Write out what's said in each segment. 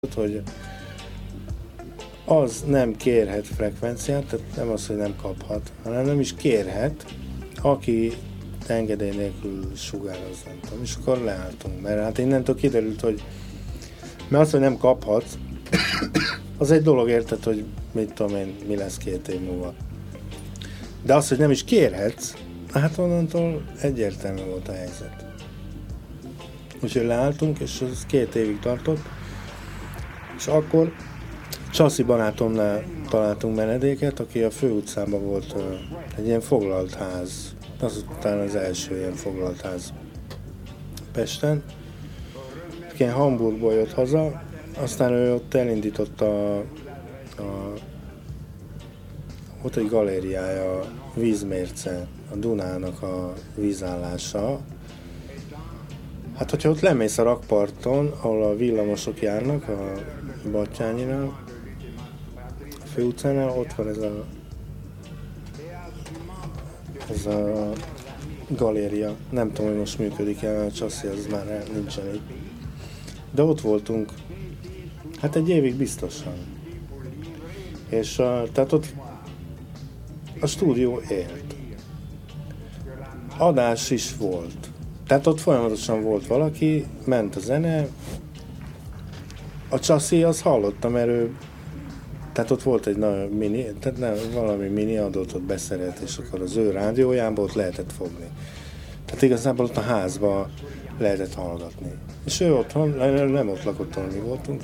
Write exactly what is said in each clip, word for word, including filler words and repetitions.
hogy az nem kérhet frekvenciát, tehát nem az, hogy nem kaphat, hanem nem is kérhet, aki engedély nélkül sugároz, nem tudom, és akkor leálltunk, mert hát innentől kiderült, hogy mert az, hogy nem kaphatsz, az egy dolog, érted, hogy mit tudom én, mi lesz két év múlva. De az, hogy nem is kérhetsz, hát onnantól egyértelmű volt a helyzet. Úgyhogy leálltunk, és ez két évig tartott, és akkor Csaszi barátomnál találtunk menedéket, aki a főutcában volt uh, egy ilyen foglalt ház, azután az első ilyen foglalt ház Pesten. Ilyen Hamburgból jött haza, aztán ő ott elindította a, a ott egy galériája, a Vízmérce, a Dunának a vízállása. Hát, hogyha ott lemész a rakparton, ahol a villamosok járnak, a Battyányinál, a főutcánál, ott van ez a ez a galéria. Nem tudom, hogy most működik-e, a Csaszi az már nincsen itt. De ott voltunk, hát egy évig biztosan. És a, tehát ott a stúdió élt. Adás is volt. Tehát ott folyamatosan volt valaki, ment a zene, a Csaszi az hallotta, mert ő, tehát ott volt egy nagy mini, tehát nem, valami mini adót ott beszerelt, és akkor az ő rádiójában ott lehetett fogni. Tehát igazából ott a házban lehetett hallgatni. És ő otthon, nem ott lakott, ahol mi voltunk,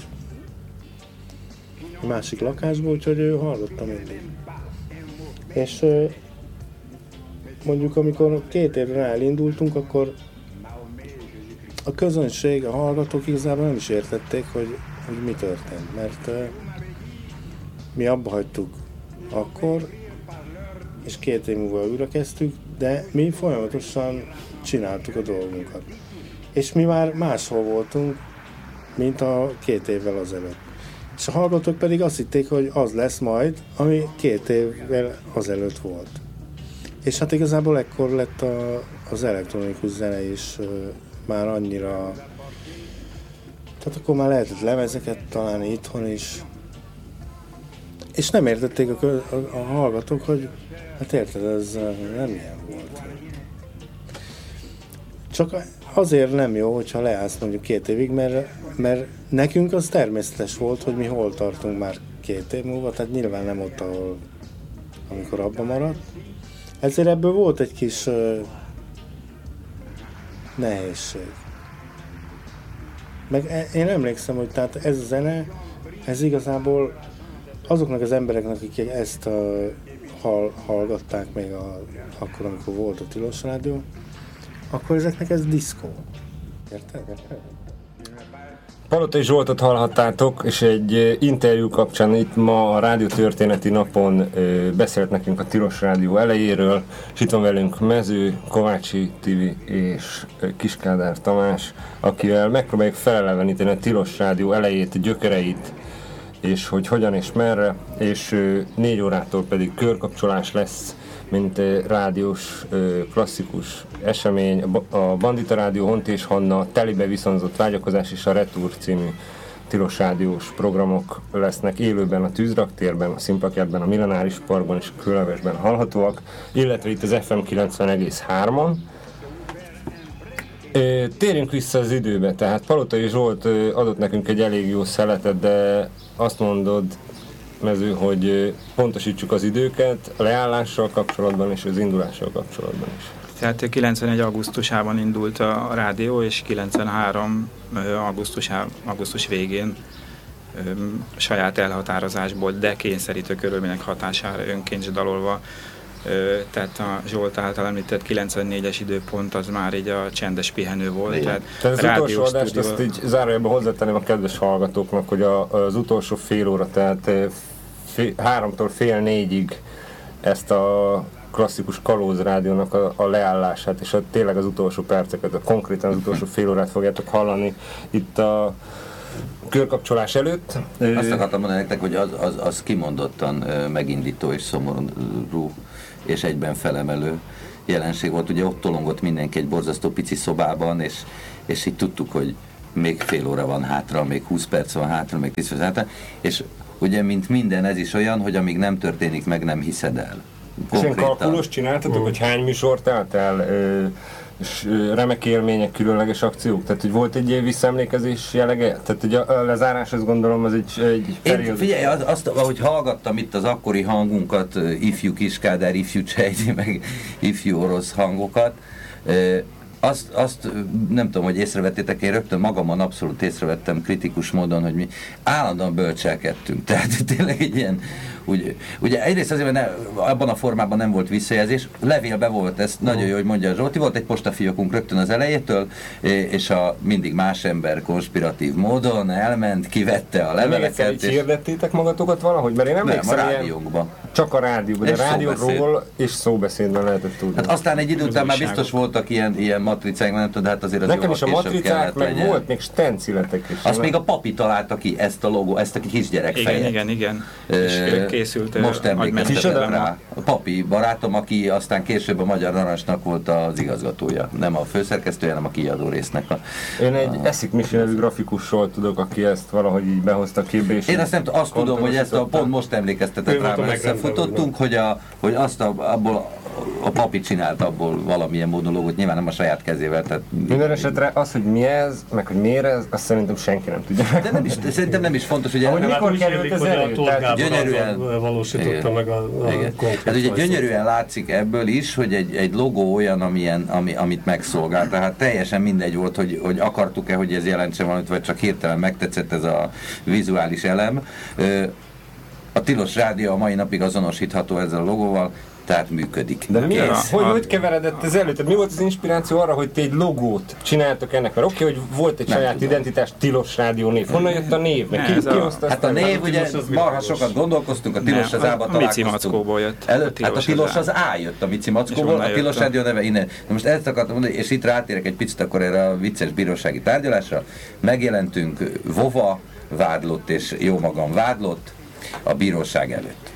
egy másik lakásból, úgyhogy ő hallotta mindig. És mondjuk amikor két évre elindultunk, akkor a közönség, a hallgatók igazából nem is értették, hogy, hogy mi történt, mert uh, mi abba hagytuk akkor, és két év múlva újra kezdtük, de mi folyamatosan csináltuk a dolgunkat. És mi már máshol voltunk, mint a két évvel azelőtt. És a hallgatók pedig azt hitték, hogy az lesz majd, ami két évvel azelőtt volt. És hát igazából ekkor lett a, az elektronikus zene is uh, már annyira... Tehát akkor már lehetett lemezeket találni itthon is. És nem értették a, a, a hallgatók, hogy hát érted, ez nem ilyen volt. Csak azért nem jó, hogyha leállsz mondjuk két évig, mert, mert nekünk az természetes volt, hogy mi hol tartunk már két év múlva, tehát nyilván nem ott, ahol amikor abba maradt. Ezért ebből volt egy kis uh, nehézség. Meg én emlékszem, hogy tehát ez a zene, ez igazából azoknak az embereknek, akik ezt uh, hall, hallgatták még a, akkor, amikor volt a Tilos Rádió, akkor ezeknek ez diszkó. Érted? Érted? Palotai Zsoltot hallhattátok, és egy interjú kapcsán itt ma a Rádió Történeti Napon beszélt nekünk a Tilos Rádió elejéről, és itt van velünk Mező, Kovácsi Tibi és Kiskádár Tamás, akivel megpróbáljuk feleleveníteni a Tilos Rádió elejét, gyökereit, és hogy hogyan és merre, és négy órától pedig körkapcsolás lesz, mint rádiós klasszikus esemény, a Bandita Rádió, Hont és Hanna, Telibe viszonzott vágyakozás és a Retur című tilos rádiós programok lesznek élőben a Tűzraktérben, a Színpakjátban, a Millenáris Parkban és a Kőlevesben hallhatóak, illetve itt az ef em kilencven egész hármon. Térjünk vissza az időbe, tehát Palotai Zsolt adott nekünk egy elég jó szeletet, de azt mondod, Mező, hogy pontosítsuk az időket a leállással kapcsolatban és az indulással kapcsolatban is. Tehát kilencvenegy augusztusában indult a rádió, és kilencvenhárom augusztusá, augusztus végén saját elhatározásból, de kényszerítő körülmények hatására önként dalolva. Tehát a Zsolt által említett kilencvennégyes időpont az már így a csendes pihenő volt. Tehát, tehát az utolsó adást stúdió... azt így zárójában hozzátenném a kedves hallgatóknak, hogy a, az utolsó fél óra, tehát fél, háromtól fél négyig ezt a klasszikus Kalóz rádiónak a, a leállását, és a, tényleg az utolsó perceket, a konkrétan az utolsó fél órát fogjátok hallani itt a körkapcsolás előtt. Azt akartam mondani nektek, hogy az, az, az kimondottan megindító és szomorú és egyben felemelő jelenség volt. Ugye ott tolongott mindenki egy borzasztó pici szobában, és, és így tudtuk, hogy még fél óra van hátra, még húsz perc van hátra, még tíz perc hátra, és ugye, mint minden, ez is olyan, hogy amíg nem történik meg, nem hiszed el. És ilyen kalkulos csináltatok, hogy hány műsort állt el, ö, és ö, remek élmények, különleges akciók? Tehát, hogy volt egy visszaemlékezés jellege? Tehát, hogy a, a lezárás, azt gondolom, az egy, egy Én, figyelj, az, azt, ahogy hallgattam itt az akkori hangunkat, ifjú Kiskádár, ifjú Csejdi, meg ifjú orosz hangokat, Azt, azt nem tudom, hogy észrevettétek, én rögtön magamon abszolút észrevettem kritikus módon, hogy mi állandóan bölcselkedtünk. Tehát tényleg egy ilyen, úgy, ugye egyrészt azért, mert ne, abban a formában nem volt visszajelzés, levélbe volt, ez nagyon jó, hogy mondja Zsolti, volt egy postafiókunk rögtön az elejétől, és a mindig más ember konspiratív módon elment, kivette a leveleket. És hirdettétek magatokat valahogy? Mert én emlékszem, nem, a rádiónkban. Csak a rádióban, de a rádióról és szóbeszédben lehetett tudni. Hát aztán egy idő után már biztos voltak ilyen, ilyen matricák, nem tudom, de hát azért az nekem is a matricák, meg legyen. Volt még stenciletek is. Azt még a papi találta ki, ezt a logó, ezt a kisgyerek igen, fejet. Igen, igen, igen. És készült. Most emlékeztetem rá. A papi barátom, aki aztán később a Magyar Narancsnak volt az igazgatója. Nem a főszerkesztője, hanem a kiadó résznek. A, Én egy a... Eszik Misi nevű grafikusról tudok, aki ezt valahogy így behozta képbe. Én azt, nem, azt tudom, hogy ezt a pont most emlékeztetett rá, mert összefutottunk, hogy, a, hogy azt a, abból a papi csinált abból valamilyen monológot, nyilván nem a saját kezével. Tehát minden esetre az, hogy mi ez, meg hogy miért ez, azt szerintem senki nem tudja. De nem is, szerintem nem is fontos, hogy ahogy mikor került ez elő, tehát gyönyörűen valósította meg a, a konkrét. Hát ugye gyönyörűen látszik ebből is, hogy egy, egy logó olyan, amilyen, ami, amit megszolgál. Tehát teljesen mindegy volt, hogy, hogy akartuk-e, hogy ez jelentse valamit, vagy csak hirtelen megtetszett ez a vizuális elem. A Tilos Rádió a mai napig azonosítható ezzel a logóval, tehát működik. De mi ez? Hogy, hogy keveredett ez elő? Tehát mi volt az inspiráció arra, hogy ti egy logót csináltok ennek? Mert oké, okay, hogy volt egy nem saját tudom. Identitás, Tilos Rádió név. Honnan jött a név? Meg ki, ki a, hát a név, ugye, marha sokat gondolkoztunk, a Tilos az A-ba találkoztunk. A Mici Mackóból jött. Előtt, hát a Tilos az A jött a Mici Mackóból, a Tilos Rádió neve innen. Na most ezt akartam mondani, és itt rátérek egy picit akkor erre a vicces bírósági tárgyalásra. Megjelentünk Vova vádlott és jó magam vádlott a bíróság előtt.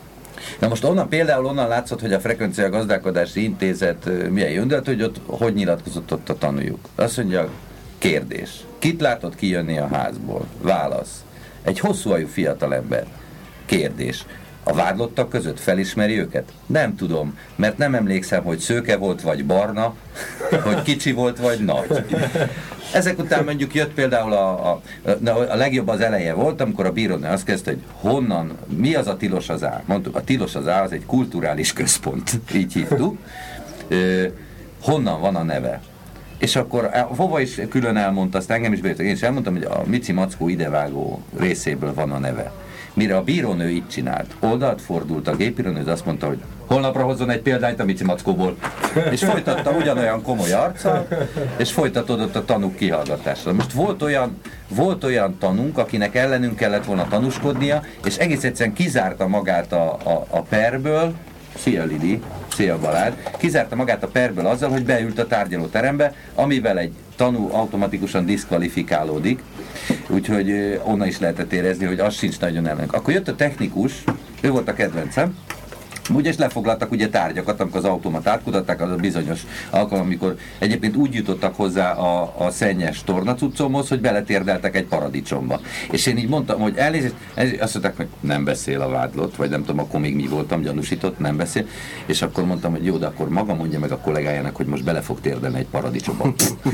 Na most onnan például onnan látszott, hogy a Frekvencia Gazdálkodási Intézet milyen jön, hogy ott hogy nyilatkozott ott a tanújuk. Azt mondja, kérdés. Kit látott kijönni a házból? Válasz. Egy hosszúajú fiatalember. Kérdés. A vádlottak között felismeri őket? Nem tudom, mert nem emlékszem, hogy szőke volt vagy barna, hogy kicsi volt vagy nagy. Ezek után mondjuk jött például a, a, a, a legjobb az eleje volt, amikor a bírónő azt kezdte, hogy honnan, mi az a Tilos az A? Mondtuk, a Tilos az A az egy kulturális központ, így hívtuk. Ö, honnan van a neve? És akkor a Vova is külön elmondta, azt engem is bejöttek, én is elmondtam, hogy a Mici Mackó idevágó részéből van a neve. Mire a bírónő így csinált, oldalt fordult a gépírónő, azt mondta, hogy holnapra hozzon egy példányt a Mici Mackóból. És folytatta ugyanolyan komoly arccal, és folytatódott a tanúk kihallgatásra. Most volt olyan, volt olyan tanúnk, akinek ellenünk kellett volna tanúskodnia, és egész egyszerűen kizárta magát a, a, a perből. Szia Lidi, szia Balázs, kizárta magát a perből azzal, hogy beült a tárgyalóterembe, amivel egy tanú automatikusan diszkvalifikálódik, úgyhogy onnan is lehetett érezni, hogy az sincs nagyon ellenünk. Akkor jött a technikus, ő volt a kedvencem, ugye, és lefoglaltak ugye tárgyakat, amikor az automat átkutatták, az a bizonyos alkalom, amikor egyébként úgy jutottak hozzá a, a szennyes tornacuccomhoz, hogy beletérdeltek egy paradicsomba. És én így mondtam, hogy elnézést, azt mondták, hogy nem beszél a vádlott, vagy nem tudom, akkor még mi voltam gyanúsított, nem beszél, és akkor mondtam, hogy jó, de akkor maga mondja meg a kollégájának, hogy most bele fog térdelni egy paradicsomba.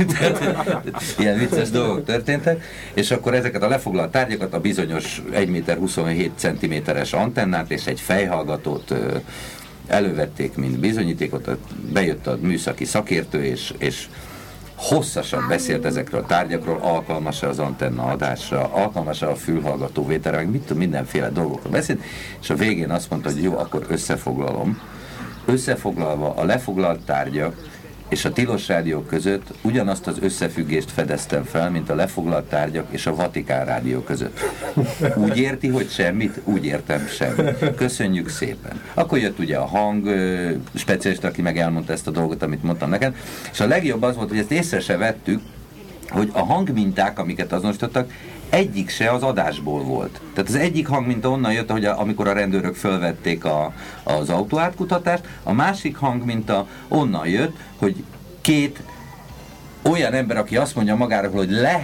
Ilyen vicces dolgok történtek, és akkor ezeket a lefoglalt tárgyakat, a bizonyos egy méter huszonhét centiméteres antennát és egy fejhallgatót elővették, mint bizonyítékot, bejött a műszaki szakértő, és, és hosszasan beszélt ezekről a tárgyakról, alkalmas-e az antenna adásra, alkalmas-e a fülhallgató vételre, meg mit tudom, mindenféle dolgokról beszélt, és a végén azt mondta, hogy jó, akkor összefoglalom. Összefoglalva a lefoglalt tárgyak és a Tilos Rádió között ugyanazt az összefüggést fedeztem fel, mint a lefoglalt tárgyak és a Vatikán Rádió között. Úgy érti, hogy semmit? Úgy értem semmit. Köszönjük szépen. Akkor jött ugye a hang specialista, aki meg elmondta ezt a dolgot, amit mondtam neked, és a legjobb az volt, hogy ezt észre se vettük, hogy a hangminták, amiket azonosítottak, egyik se az adásból volt. Tehát az egyik hangminta onnan jött, hogy a, amikor a rendőrök fölvették a, az autóátkutatást, a másik hangminta onnan jött, hogy két olyan ember, aki azt mondja magáról, hogy lehet,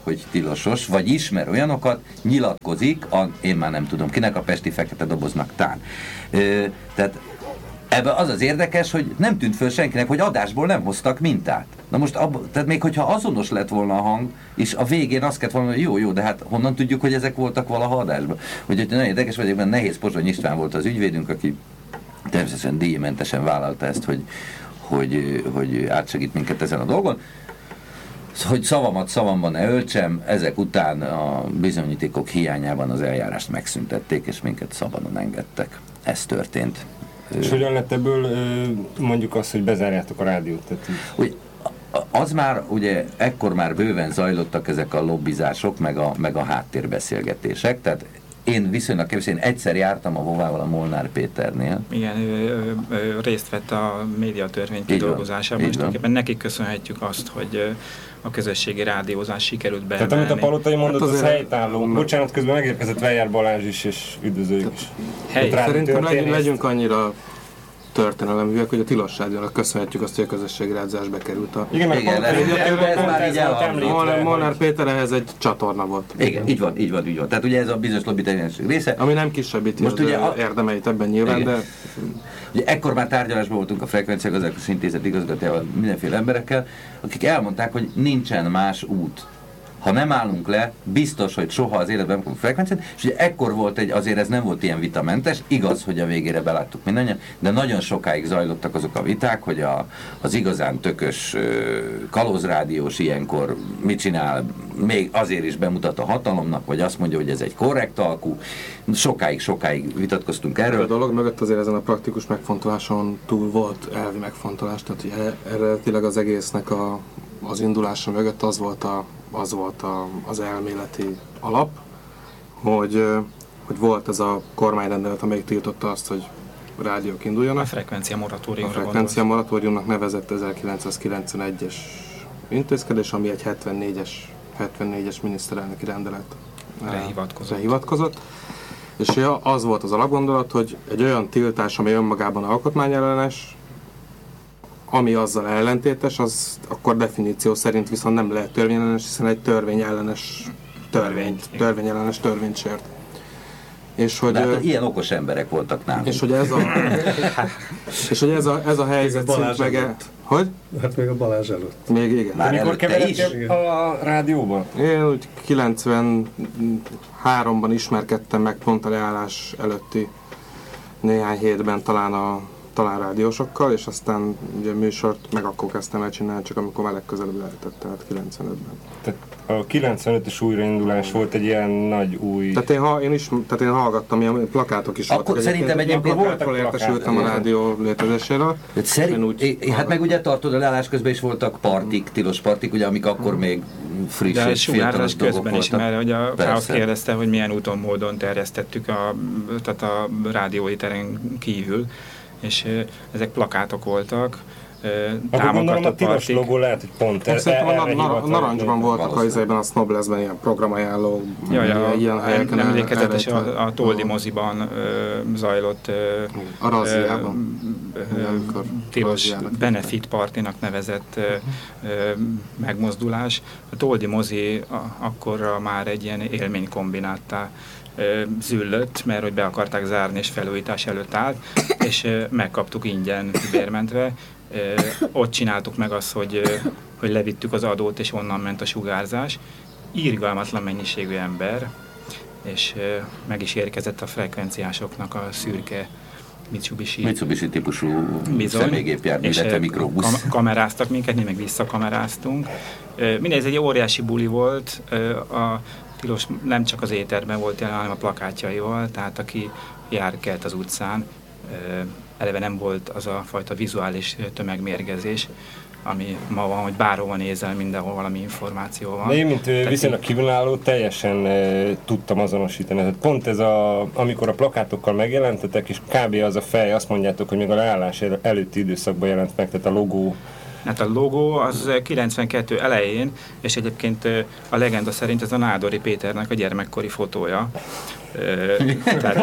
hogy tilosos, vagy ismer olyanokat, nyilatkozik, a, én már nem tudom kinek, a Pesti Fekete Doboznak tán. Ö, tehát ebben az az érdekes, hogy nem tűnt föl senkinek, hogy adásból nem hoztak mintát. Na most, abba, tehát még hogyha azonos lett volna a hang, és a végén azt kellett volna, hogy jó, jó, de hát honnan tudjuk, hogy ezek voltak valaha adásban? Úgyhogy nagyon érdekes vagyok, mert Nehéz Pozsony István volt az ügyvédünk, aki természetesen díjmentesen vállalta ezt, hogy, hogy, hogy átsegít minket ezen a dolgon. Hogy szavamat szavamban ne öltsem, ezek után a bizonyítékok hiányában az eljárást megszüntették, és minket szabadon engedtek. Ez történt. És hogyan lett ebből mondjuk azt, hogy bezárjátok a rádiót? Tehát... Úgy, az már, ugye, ekkor már bőven zajlottak ezek a lobbizások, meg a, meg a háttérbeszélgetések, tehát én viszonylag kevés, én egyszer jártam a Vovával a Molnár Péternél. Igen, ő, ő, ő részt vett a médiatörvény kidolgozásában, és tulajdonképpen nekik köszönhetjük azt, hogy a közösségi rádiózás sikerült beemelni. Tehát amit a Palotai mondott, hát az helytálló. Bocsánat, közben megérkezett Vejár Balázs is, és üdvözöljük is. Hely, szerintem legyünk, legyünk annyira történeleműek, hogy a Tilos Rádiónak köszönhetjük azt, hogy a közösségi rádiózás bekerült a... Igen, mert igen, pont Molnár Péter ehhez egy csatorna volt. Igen, így van, így van, így van. Tehát ugye ez a bizonyos lobbytevékenység része. Ami nem kisebbíti most az ugye a... érdemeit ebben nyilván, igen. De... Ugye ekkor már tárgyalásban voltunk a Frekvenciagazdasági Intézet igazgatójával, mindenféle emberekkel, akik elmondták, hogy nincsen más út. Ha nem állunk le, biztos, hogy soha az életben nem kapunk frekvenciát, és ugye ekkor volt egy, azért ez nem volt ilyen vitamentes, igaz, hogy a végére beláttuk mindannyian, de nagyon sokáig zajlottak azok a viták, hogy a, az igazán tökös kalózrádiós ilyenkor mit csinál, még azért is bemutat a hatalomnak, vagy azt mondja, hogy ez egy korrekt alkú. Sokáig, sokáig vitatkoztunk erről. A dolog mögött azért ezen a praktikus megfontoláson túl volt elvi megfontolás, tehát hogy eredetileg az egésznek a, az indulása mögött az volt a az volt a, az elméleti alap, hogy, hogy volt ez a kormányrendelet, amelyik tiltotta azt, hogy rádiók induljanak. A frekvencia moratóriumra A frekvencia moratóriumnak nevezett ezerkilencszázkilencvenegyes intézkedés, ami egy hetvennégyes miniszterelnöki rendelet hivatkozott. hivatkozott. És az volt az alapgondolat, hogy egy olyan tiltás, ami önmagában alkotmányellenes, ami azzal ellentétes, az akkor definíció szerint viszont nem lehet törvényellenes, hiszen egy törvényellenes törvényt, törvényellenes törvényt sért. És hogy, hát, ilyen okos emberek voltak nálunk. És hogy ez a, és hogy ez a, ez a helyzet szint meg... Hogy? Hát még a Balázs előtt. Még igen. Már mikor keveredtél a rádióban? Én úgy kilencvenháromban ismerkedtem meg pont a leállás előtti néhány hétben talán a talán rádiósokkal, és aztán ugye műsort meg akkor kezdtem el csinálni, csak amikor már legközelebb lehetett, tehát kilencvenötben. Tehát a kilencvenötös újraindulás volt egy ilyen nagy új... Tehát én, ha, én, is, tehát én hallgattam, ilyen plakátok is akkor voltak. Szerintem egyébként voltak értesültem a rádió létezéséről. Szerint, úgy, hát meg ugye tartod, a leállás közben is voltak partik, tilos partik, ugye, amik akkor hmm. még friss de és fiatalos dolgok közben voltak. is, mert ugye a Klaus kérdezte, hogy milyen úton, módon terjesztettük a, tehát a rádióiteren kívül, és uh, ezek plakátok voltak, uh, akkor gondolom a tilos logó lehet, hogy pont ez. Szerintem a, nar- a narancsban voltak a izében, a Snobleszben ilyen programajánló, ja, ja, ilyen helyeken. Nem emlékezetes, a, a Toldi moziban uh, zajlott uh, a Razziában. Uh, uh, tilos Benefit Partinak nevezett uh, uh, megmozdulás. A Toldi mozi a, akkorra már egy ilyen élménykombináttá züllött, mert hogy be akarták zárni, és felújítás előtt állt, és megkaptuk ingyen bérmentve. Ott csináltuk meg azt, hogy, hogy levittük az adót, és onnan ment a sugárzás. Irgalmatlan mennyiségű ember, és meg is érkezett a frekvenciásoknak a szürke Mitsubishi, Mitsubishi típusú személygépjármű, illetve mikrobusz. Kam- kameráztak minket, mi meg visszakameráztunk. Mindez egy óriási buli volt, a Tilos nem csak az éterben volt jelen, hanem a plakátjaival, tehát aki járkelt az utcán, eleve nem volt az a fajta vizuális tömegmérgezés, ami ma van, hogy bárhova nézel, mindenhol valami információ van. De én, mint tehát viszonylag kívülálló, teljesen e, tudtam azonosítani. Tehát pont ez a, amikor a plakátokkal megjelentetek, és kb. Az a fej, azt mondjátok, hogy még a leállás előtti időszakban jelent meg, tehát a logó. Hát a logó az kilencvenkettő elején, és egyébként a legenda szerint ez a Nádori Péternek a gyermekkori fotója. Tehát,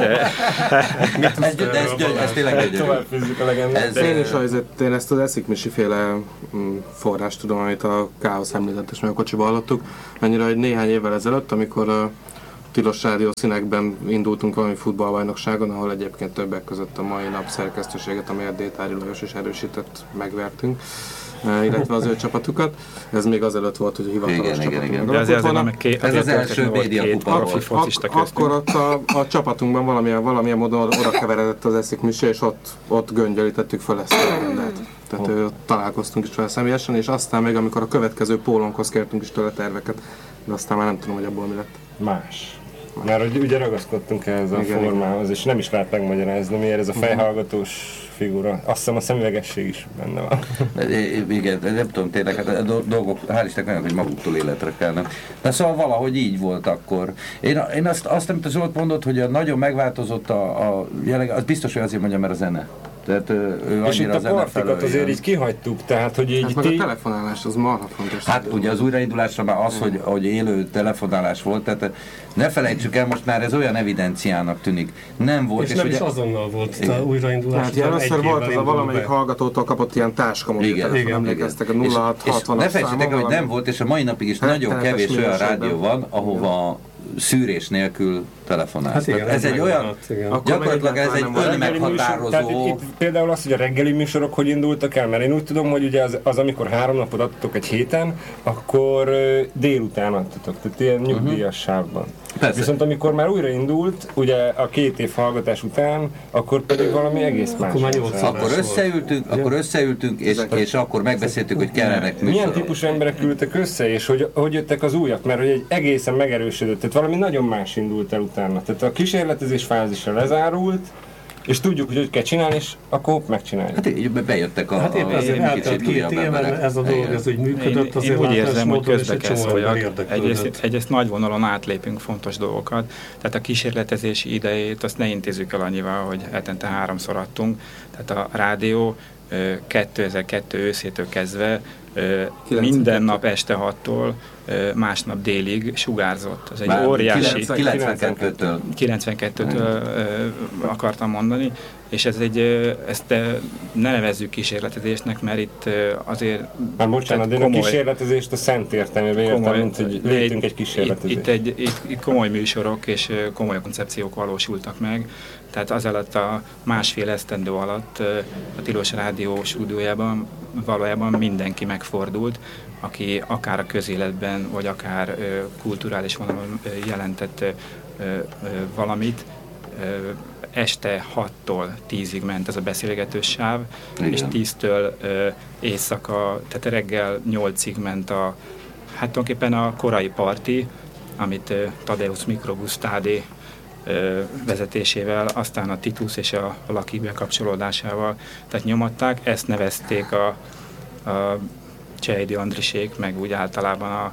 ez, de ez, ez tényleg tovább fűzzük a legendát. Én is azért, én ezt az Eszik Misi féle forrást tudom, amit a Káosz említett, és meg a kocsiba hallottuk, annyira, hogy néhány évvel ezelőtt, amikor a Tilos Rádió színekben indultunk valami futballbajnokságon, ahol egyébként többek között a mai nap szerkesztőséget, amelyet Détári Lajos is erősített, megvertünk, illetve az ő csapatukat. Ez még azelőtt volt, hogy a hivatalos csapatunk. De azért azért meg két, ez az első médiakupa volt. Akkor ott a, a csapatunkban valamilyen, valamilyen módon oda keveredett az Eszik Misi, és ott, ott göngyölítettük fel ezt a legendát. Tehát oh. találkoztunk is vele személyesen, és aztán még amikor a következő pólónkhoz kértünk is tőle terveket, de aztán már nem tudom, hogy abból mi lett. Más. Mert hogy ugye ragaszkodtunk ehhez a igen, formához, és nem is lehet megmagyarázni, miért ez a fejhallgatós figura. Azt hiszem a szemüvegesség is benne van. Igen, nem tudom tényleg, hát a dolgok, hál' Istennek nagyon, hogy maguktól életre kelnek. De szóval valahogy így volt akkor. Én, én azt, azt amit az Zsolt mondott, hogy a nagyon megváltozott a, a jelenleg, az biztos, hogy azért mondja, mert a zene. Tehát, ő és itt a partikat azért így kihagytuk, tehát hogy így... Hát meg ti... a telefonálás, az marha fontos. Hát ugye az újraindulásra már az, hogy, hogy élő telefonálás volt, tehát ne felejtsük el, most már ez olyan evidenciának tűnik. Nem volt. És, és nem ugye... is azonnal volt a újraindulás. Hát először volt az a valamelyik hallgatótól kapott ilyen táskamobil, emlékeztek a nulla hat hatvanas ne felejtsétek el, hogy nem volt, és a mai napig is nagyon kevés olyan rádió van, ahova szűrés nélkül telefonálsz. Hát igen, ez, ez egy olyan, van, gyakorlatilag ez egy önmeghatározó... Tehát itt, itt például az, hogy a reggeli műsorok hogy indultak el, mert én úgy tudom, hogy ugye az, az amikor három napot adtatok egy héten, akkor uh, délután adtatok, tehát ilyen nyugdíjas sávban. Persze. Viszont amikor már újraindult, ugye a két év hallgatás után, akkor pedig valami egész más. Akkor, akkor összeültünk, akkor összeültünk és, és akkor megbeszéltük, hogy kellenek műsorok. Milyen típusú emberek ültek össze, és hogy, hogy jöttek az újak, mert hogy egy egészen megerősödött, tehát valami nagyon más indult el utána. Tehát a kísérletezés fázisra lezárult, és tudjuk, hogy hogy kell csinálni, és akkor hopp, megcsináljuk. Hát így bejöttek a... Hát éppen azért eltelt két év, ez a dolog, ez úgy működött, azért én úgy érzem, hogy közbe kezd vagyok. Egyrészt, egyrészt nagy vonalon átlépünk fontos dolgokat, tehát a kísérletezési idejét azt ne intézzük el annyival, hogy hetente háromszor adtunk. Tehát a rádió kétezer-kettő őszétől kezdve minden nap este hattól másnap délig sugárzott. Ez egy Már óriási... kilencvenkettőtől kilencvenkettőtől akartam mondani, és ez egy, ezt ne nevezzük kísérletezésnek, mert itt azért... Már bocsánat, de komoly, a kísérletezést a szent értelmében értem, mint hogy létünk egy kísérletezést. Itt, itt, egy, itt, itt komoly műsorok és komoly koncepciók valósultak meg, tehát az alatt a másfél esztendő alatt a Tilos Rádió stúdiójában valójában mindenki megfordult, aki akár a közéletben, vagy akár ö, kulturális vonalon ö, jelentett ö, ö, valamit. Ö, este hattól tízig ment ez a beszélgetős sáv, igen. És tíztől ö, éjszaka, tehát reggel nyolcig ment a, hát tulajdonképpen a korai parti, amit ö, Tadeusz Mikrogusztádé ö, vezetésével, aztán a Titus és a, a Laki bekapcsolódásával, tehát nyomatták, ezt nevezték a, a Csejdi Andrisék, meg úgy általában a,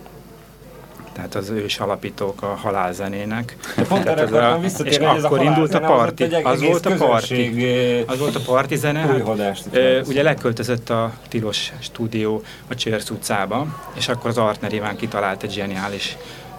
tehát az ős alapítók a halálzenének. De pont erre akartam visszatérni, és akkor indult a parti. Az volt a parti. Az volt a parti zene. Hát, ugye leköltözött a Tilos stúdió a Csörsz utcába, és akkor az Artner Iván kitalált egy zseniális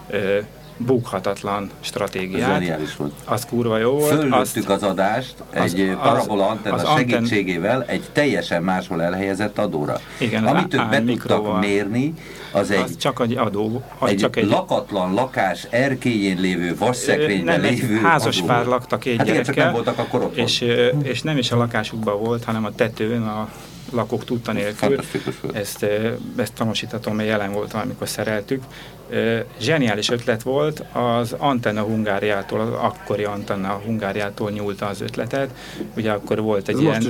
bukhatatlan stratégiát. Zseniális volt. Az kurva jó volt. Fölöttük az adást egy parabola antenna segítségével egy teljesen máshol elhelyezett adóra. Igen, amit ők be tudtak mérni, az egy, az csak egy adó. Az egy, csak egy lakatlan lakás erkélyén lévő, vasszekrényben lévő házas pár laktak két hát gyerekkel. Igen, nem voltak akkor otthon. És, és nem is a lakásukban volt, hanem a tetőn, a lakók tudta nélkül. Ezt, ezt tanúsíthatom, mert jelen voltam, amikor szereltük. Zseniális ötlet volt, az Antenna Hungáriától, az akkori Antenna Hungáriától nyúlta az ötletet. Ugye akkor volt egy ilyen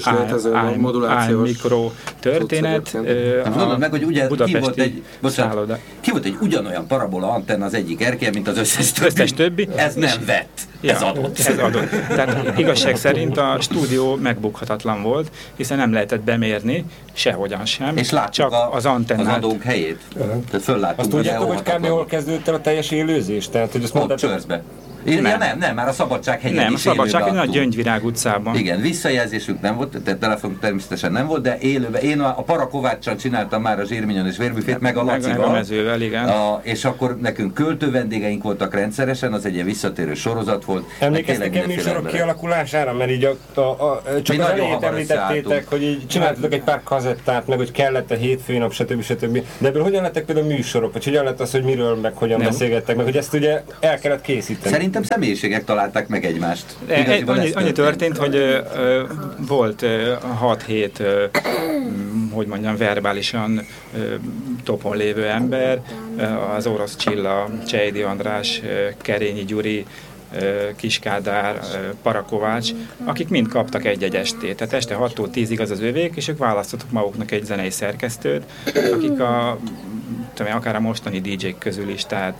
álmikro történet. Mondod meg, hogy ugye ki volt, egy, bocsánat, ki volt egy ugyanolyan parabola antenna az egyik erkély, mint az összes többi. Összes többi. Ez nem vett. Ja, ez adott. Ez adott. Tehát igazság szerint a stúdió megbukhatatlan volt, hiszen nem lehetett bemérni, sehogyan sem. És csak a, az antennát. Az adók helyét. Uh-huh. Tehát fölláttunk. Azt tudjátok, hogy kb. Hol kezdődött el a teljes élőzés? Tehát, hogy azt mondtad, Csörszbe. Nem. Ja, nem, nem, már a Szabadsághegyen Nem, is a Szabadsághegyen a adtunk. Gyöngyvirág utcában. Igen, visszajelzésünk nem volt, tehát telefon természetesen nem volt, de élőben. Én a, a Parakováccsal csináltam már a Zsírminyon és Vérbüfét, meg a Lacival. Meg a Mezővel, igen. A, és akkor nekünk költő vendégeink voltak rendszeresen, az egy ilyen visszatérő sorozat volt. Emlékeztek-e műsorok kialakulására? Mert így a, a, a, csak mi az elejét említettétek, hogy így csináltatok egy pár kazettát, meg hogy kellett a hétfői nap, stb. stb. De ebből hogyan lettek például műsorok? Vagy hogyan lett az, hogy miről, meg hogyan nem. beszélgettek, meg hogy ezt ugye el kellett készíteni? Szerintem személyiségek találták meg egymást. E, annyi, annyi történt, hogy ö, ö, volt hat-hét, hogy mondjam, verbálisan ö, topon lévő ember, ö, az Orosz Csilla, Csejdi András, ö, Kerényi Gyuri, Kiskádár, Parakovács, akik mind kaptak egy-egy estét. Tehát este hattól tízig az az övék, és ők választottak maguknak egy zenei szerkesztőt, akik a, tudom, akár a mostani dé dzsék közül is, tehát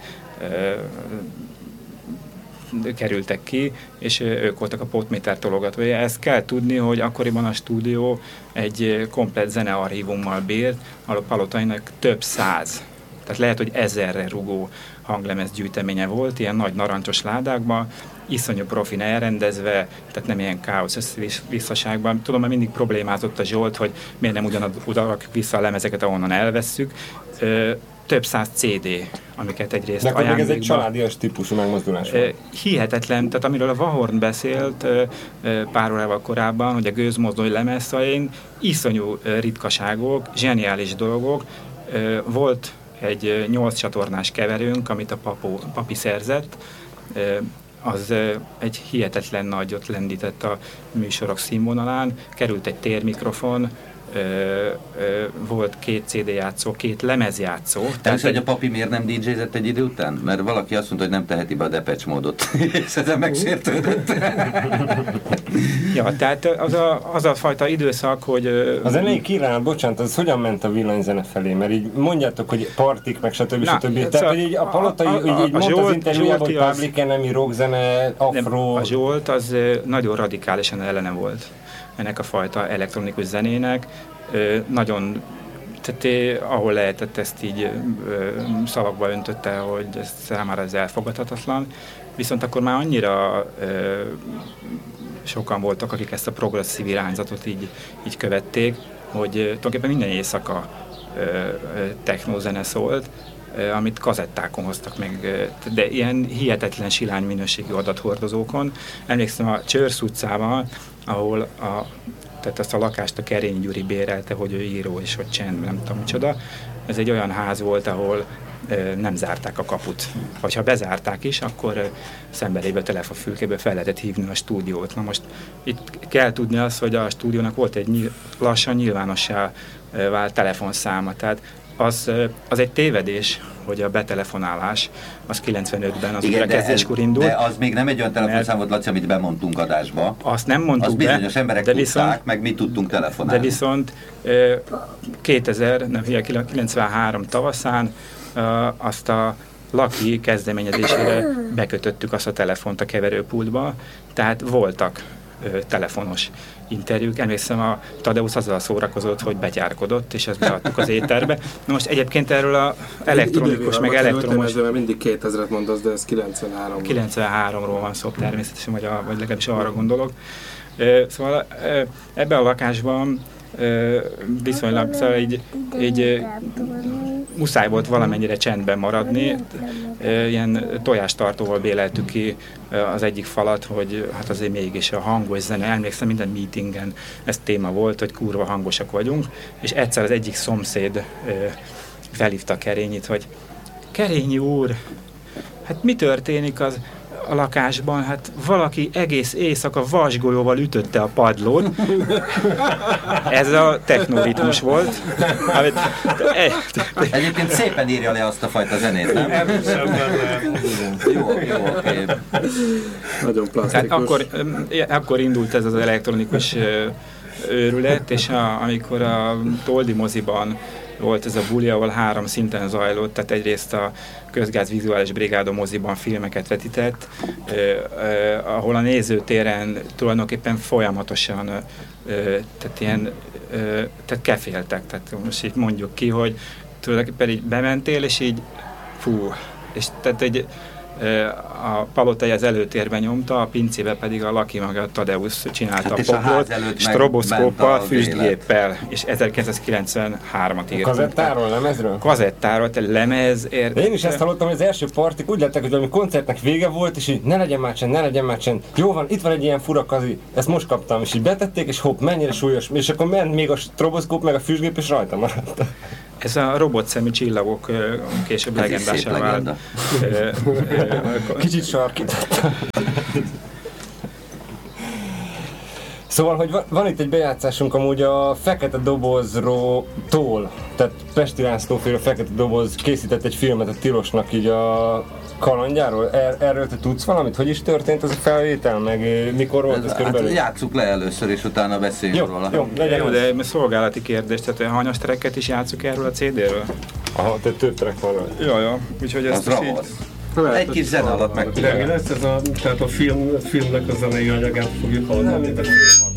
kerültek ki, és ők voltak a potméter tologatója. Ezt kell tudni, hogy akkoriban a stúdió egy komplett zenearchívummal bírt, a Palotainak több száz, tehát lehet, hogy ezerre rugó hanglemez gyűjteménye volt, ilyen nagy narancsos ládákban, iszonyú profin elrendezve, tehát nem ilyen káosz összevisszaságban. Tudom, mert mindig problémázott a Zsolt, hogy miért nem ugyanúgy vissza a lemezeket, ahonnan elvesszük. Ö, több száz cé dé, amiket egyrészt ajándékban... De akkor még ez egy családias típusú megmozdulás volt. Hihetetlen, tehát amiről a Vahorn beszélt pár órával korábban, hogy a gőzmozdony lemezszain iszonyú ritkaságok, zseniális dolgok. Volt egy nyolc csatornás keverőnk, amit a papo, papi szerzett, az egy hihetetlen nagyot lendített a műsorok színvonalán, került egy térmikrofon, Ö, ö, volt két cé dé játszó, két lemezjátszó. Tehát, hogy a papi miért nem dé jézett egy idő után? Mert valaki azt mondta, hogy nem teheti be a Depeche módot, és ezen megsértődött. Ja, tehát az a, az a fajta időszak, hogy... A zenei király, bocsánat, az hogyan ment a villanyzene felé? Mert így mondjátok, hogy partik, meg stb. Na, stb. Tehát, hogy így a Palotai, a, a, a, így mondta az interjújában, hogy public enemy, rockzene, afro... A Zsolt az nagyon radikálisan ellene volt ennek a fajta elektronikus zenének. Ö, nagyon, tehát eh, ahol lehetett, ezt így ö, szavakba öntötte, hogy ez számára ez elfogadhatatlan. Viszont akkor már annyira ö, sokan voltak, akik ezt a progresszív irányzatot így, így követték, hogy ö, tulajdonképpen minden éjszaka ö, ö, technózene szólt, ö, amit kazettákon hoztak meg, ö, de ilyen hihetetlen silány minőségű adathordozókon. Emlékszem a Csörsz utcában, ahol a, tehát azt a lakást a Kerényi Gyuri bérelte, hogy ő író és hogy csend, nem tudom micsoda. Ez egy olyan ház volt, ahol ö, nem zárták a kaput. Vagy ha bezárták is, akkor ö, szembelébe telefonfülkéből fel lehetett hívni a stúdiót. Na most itt kell tudni azt, hogy a stúdiónak volt egy nyil, lassan nyilvánossá ö, vált telefonszáma. Tehát az, az egy tévedés, hogy a betelefonálás az kilencvenötben az újrakezdéskor indult. De az még nem egy olyan telefonszám volt, Laci, amit bemondtunk adásba. Azt nem mondtuk az be. Az bizonyos emberek de tudták, viszont, meg mi tudtunk telefonálni. De viszont kétezer, nem, kilencvenhárom tavaszán azt a Laki kezdeményezésére bekötöttük azt a telefont a keverőpultba, tehát voltak telefonos interjúk. Emlékszem, a Tadeusz azzal szórakozott, hogy betyárkodott, és ezt beadtuk az éterbe. Na most egyébként erről a elektronikus, meg elektromos... Mert mindig kétezret mondasz, de ez kilencvenhárom. kilencvenháromról van szó természetesen, vagy, a, vagy legalábbis arra gondolok. Szóval ebben a lakásban viszonylag, szóval így, így muszáj volt valamennyire csendben maradni. Ilyen tojástartóval béleltük ki az egyik falat, hogy hát azért mégis a hangos zene, emlékszem, minden meetingen ez téma volt, hogy kurva hangosak vagyunk, és egyszer az egyik szomszéd felhívta Kerényit, hogy Kerényi úr, hát mi történik az a lakásban, hát valaki egész éjszaka vasgolyóval ütötte a padlót. Ez a technoritmus volt. Amit, Egyébként szépen írja le azt a fajta zenét, nem? Jó, jó, oké. Nagyon plastikus. Akkor, akkor indult ez az elektronikus őrület, és a, amikor a Toldi moziban volt ez a buli, ahol három szinten zajlott, tehát egyrészt a Közgáz Vizuális Brigáda moziban filmeket vetített, eh, eh, ahol a nézőtéren tulajdonképpen folyamatosan eh, tehát ilyen, eh, tehát keféltek, tehát most így mondjuk ki, hogy tulajdonképpen így bementél, és így fú, és tehát egy A palotai az előtérben nyomta, a pincébe pedig a Laki maga Tadeusz csinálta hát a poplot, stroboszkóppal, füstgéppel, és ezerkilencszázkilencvenhármat írtunk. Kazettáról, lemezről? Kazettáról, te lemez ért. Én is ezt hallottam, hogy az első partik úgy lettek, hogy valami koncertnek vége volt, és így ne legyen már csend, ne legyen már csend. Jó van, itt van egy ilyen fura kazi, ezt most kaptam, és így betették, és hopp, mennyire súlyos, és akkor ment még a stroboszkóp, meg a füstgép, és rajta maradt. Ez a robotszemű csillagok később legendásá vált. Kicsit sarkította. Szóval, hogy van, van itt egy bejátszásunk amúgy a Fekete Dobozról tól, tehát Pesti Lászlóféle Fekete Doboz készített egy filmet a Tilosnak így a kalandjáról. Er, erről te tudsz valamit? Hogy is történt ez a felvétel? Meg mikor volt ez, ez körülbelül? Hát játsszuk le először, és utána beszéljünk jó, róla. Jó, legyen jó, de szolgálati kérdés, tehát hanyas tracket is játsszuk erről a cé dé-ről? Aha, tehát több track van rá. Jó, jó, úgyhogy ezt az így... Egy kis zene alatt meg. Tehát a film, filmnek a zenei anyagát fogjuk hallani.